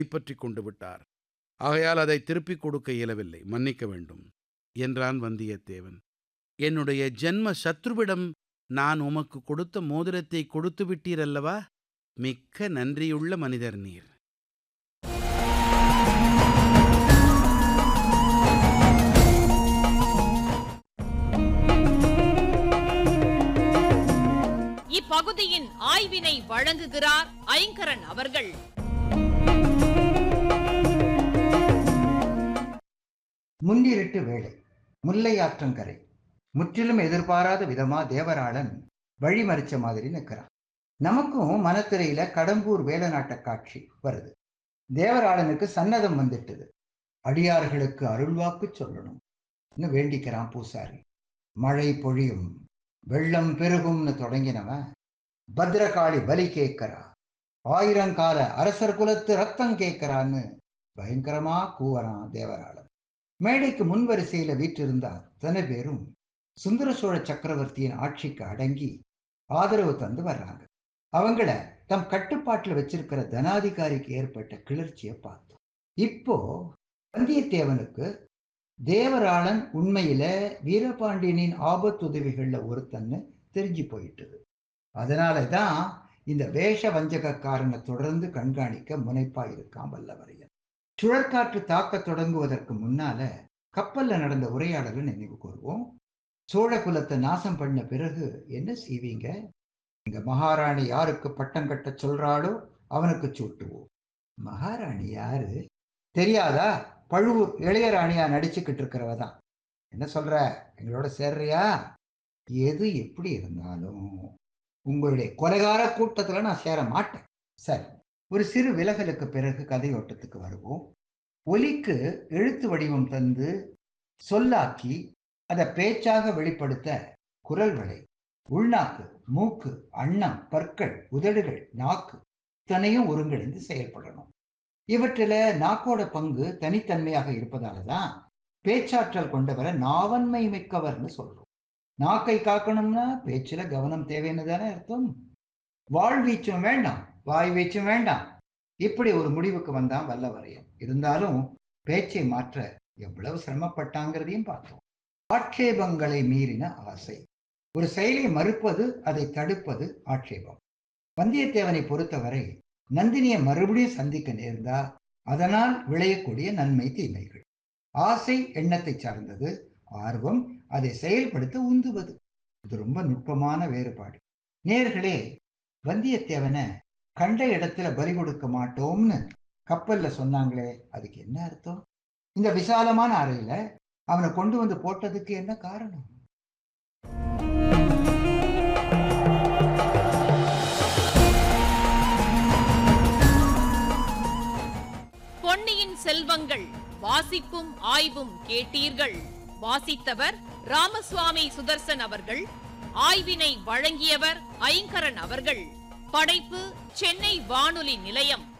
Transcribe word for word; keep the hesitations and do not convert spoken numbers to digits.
கைப்பற்றிக் கொண்டு விட்டார். ஆகையால் அதை திருப்பிக் கொடுக்க இயலவில்லை. மன்னிக்க வேண்டும் என்றான் வந்தியத்தேவன். என்னுடைய ஜென்ம சத்ருவிடம் நான் உமக்கு கொடுத்த மோதிரத்தை கொடுத்து விட்டீர் அல்லவா? மிக்க நன்றியுள்ள மனிதர் நீர். இப்பகுதியின் ஆய்வினை வழங்குகிறார் ஐங்கரன் அவர்கள். முன்னிருட்டு வேளை, முல்லை ஆற்றங்கரை. முற்றிலும் எதிர்பாராத விதமா தேவராளன் வழிமறிச்ச மாதிரி நிற்கிறான். நமக்கும் மனத்திரையில கடம்பூர் வேலநாட்ட காட்சி வருது. தேவராளனுக்கு சன்னதம் வந்துட்டுது. அடியார்களுக்கு அருள்வாக்கு சொல்லணும் வேண்டிக்கிறான் பூசாரி. மழை பொழியும், வெள்ளம் பெருகும்னு தொடங்கினவன் பத்ரகாளி பலி கேட்கிறா, ஆயிரங்கால அரசர் குலத்து ரத்தம் கேட்கிறான்னு பயங்கரமா கூவறான் தேவராளன். மேடைக்கு முன்வரிசையில வீற்றிருந்த அத்தனை பேரும் சுந்தர சோழ சக்கரவர்த்தியின் ஆட்சிக்கு அடங்கி ஆதரவு தந்து வர்றாங்க. அவங்கள தம் கட்டுப்பாட்டில் வச்சிருக்கிற தனாதிகாரிக்கு ஏற்பட்ட கிளர்ச்சியை பார்த்தோம். இப்போ வந்தியத்தேவனுக்கு தேவராளன் உண்மையில வீரபாண்டியனின் ஆபத்துதவிகள்ல ஒருத்தன்னு தெரிஞ்சு போயிட்டது. அதனாலதான் இந்த வேஷ வஞ்சகக்காரனை தொடர்ந்து கண்காணிக்க முனைப்பா இருக்கான் வல்லவரையன். சுழற்காற்று தாக்க தொடங்குவதற்கு முன்னால கப்பல்ல நடந்த உரையாடலை நினைவு கூறுவோம். சோழ குலத்தை நாசம் பண்ண பிறகு என்ன செய்வீங்க? இங்க மகாராணி யாருக்கு பட்டம் கட்ட சொல்றாளோ அவனுக்கு சூட்டுவோம். மகாராணி யாரு தெரியாதா? பழுவூர் இளையராணியா நடிச்சுக்கிட்டு இருக்கிறவதான். என்ன சொல்ற, எங்களோட சேர்றியா? எது எப்படி இருந்தாலும் உங்களுடைய கொலைகார கூட்டத்துல நான் சேர மாட்டேன். சரி, ஒரு சிறு விலகலுக்கு பிறகு கதையோட்டத்துக்கு வருவோம். ஒலிக்கு எழுத்து வடிவம் தந்து சொல்லாக்கி அதை பேச்சாக வெளிப்படுத்த குரல் வளை, உள்நாக்கு, மூக்கு, அன்னம், பற்கள், உதடுகள், நாக்கு இத்தனையும் ஒருங்கிணைந்து செயல்படணும். இவற்றில நாக்கோட பங்கு தனித்தன்மையாக இருப்பதாலதான் பேச்சாற்றல் கொண்டவரை நாவன்மை மிக்கவர்னு சொல்றோம். நாக்கை காக்கணும்னா பேச்சுல கவனம் தேவைன்னு தானே அர்த்தம். வாழ்வீச்சும் வேண்டாம், வாய் வீச்சும் வேண்டாம். இப்படி ஒரு முடிவுக்கு வந்தான் வல்லவரையன். இருந்தாலும் பேச்சை மாற்ற எவ்வளவு சிரமப்பட்டாங்கிறதையும் பார்த்தோம். ஆட்சேபங்களை மீறின ஆசை. ஒரு செயலை மறுப்பது, அதை தடுப்பது ஆட்சேபம். வந்தியத்தேவனை பொறுத்தவரை நந்தினியை மறுபடியும் சந்திக்க நேர்ந்தா அதனால் விளையக்கூடிய நன்மை தீமைகள். ஆசை எண்ணத்தை சார்ந்தது, ஆர்வம் அதை செயல்படுத்த உந்துவது. இது ரொம்ப நுட்பமான வேறுபாடு. நேர்களே, வந்தியத்தேவனை கண்ட இடத்துல பலி கொடுக்க மாட்டோம்னு கப்பல்ல சொன்னாங்களே, அதுக்கு என்ன அர்த்தம்? இந்த விசாலமான அறையில அவனை கொண்டு வந்து போட்டதுக்கு என்ன காரணம்? பொன்னியின் செல்வங்கள் வாசிப்பும் ஆய்வும் கேட்டீர்கள். வாசித்தவர் ராமசுவாமி சுதர்சன் அவர்கள். ஆய்வினை வழங்கியவர் ஐங்கரன் அவர்கள். படைப்பு சென்னை வானொலி நிலையம்.